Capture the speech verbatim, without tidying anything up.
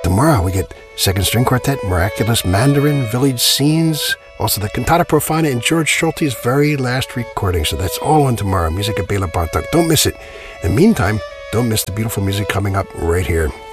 tomorrow we get Second String Quartet, Miraculous Mandarin, Village Scenes, also the Cantata Profana, and George Schulte's very last recording. So that's all on tomorrow. Music at Bela Bartok. Don't miss it. In the meantime, don't miss the beautiful music coming up right here.